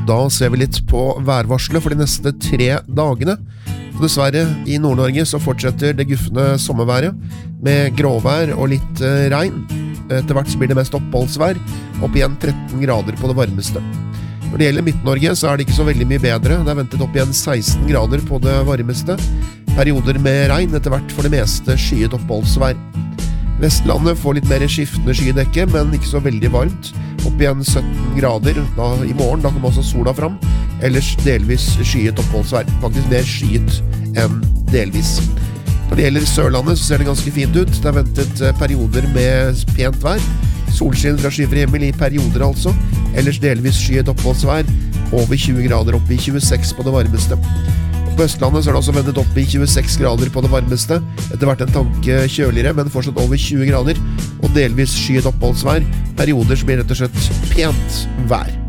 Da ser vi litt på værvarselet for de neste 3 dagene. Og dessverre, i Nord-Norge så fortsetter det guffende sommerværet med gråvær og litt regn. Etter hvert så blir det mest oppholdsvær, opp igjen 13 grader på det varmeste. Når det gjelder Midt-Norge så er det ikke så veldig mye bedre. Det er ventet opp igjen 16 grader på det varmeste. Perioder med regn, etter hvert for det meste skyet oppholdsvær. Vestlandet får litt mer skiftende skydekke, men ikke så veldig varmt. Opp igjen 17 grader i morgen, da kommer også sola fram. Ellers delvis skyet oppholdsvær. Faktisk mer skyet enn delvis. Når det gjelder Sørlandet så ser det ganske fint ut. Det er ventet perioder med pent vær. Solskinn fra skyfri himmel i perioder altså. Ellers delvis skyet oppholdsvær. Over 20 grader opp i 26 på det varmeste. På Østlandet så er det også ventet opp i 26 grader på det varmeste. Etter hvert en tanke kjøligere, men fortsatt over 20 grader. Og delvis skyet oppholdsvær. Perioder som blir rett og slett pent vær.